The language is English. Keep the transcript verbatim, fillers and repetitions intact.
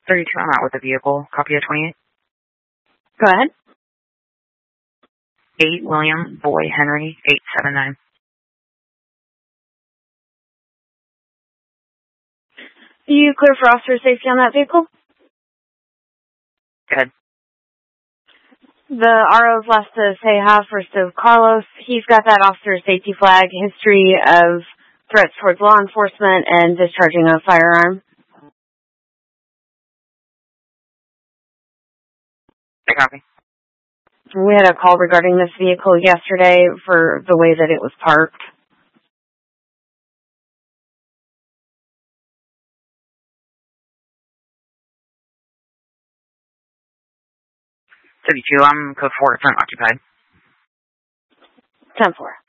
thirty-two, I'm out with the vehicle. Copy of twenty-eight. Go ahead. eight William Boy Henry eight seven nine. You clear for officer safety on that vehicle? Good. The R O's left to say hi first of Carlos. He's got that officer safety flag, history of threats towards law enforcement and discharging a firearm. I copy. We had a call regarding this vehicle yesterday for the way that it was parked. thirty-two, I'm code four, front occupied. ten four.